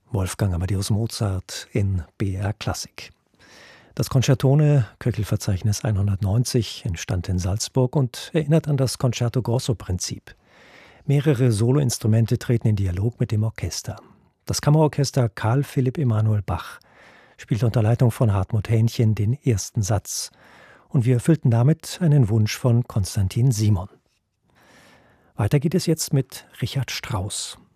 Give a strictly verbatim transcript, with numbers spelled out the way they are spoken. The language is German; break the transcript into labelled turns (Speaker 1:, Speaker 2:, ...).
Speaker 1: Wolfgang Amadeus Mozart in B R Klassik. Das Concertone Köchelverzeichnis hundertneunzig entstand in Salzburg und erinnert an das Concerto-Grosso-Prinzip. Mehrere Soloinstrumente treten in Dialog mit dem Orchester. Das Kammerorchester Carl Philipp Emanuel Bach spielt unter Leitung von Hartmut Hähnchen den ersten Satz und wir erfüllten damit einen Wunsch von Konstantin Simon. Weiter geht es jetzt mit Richard Strauss.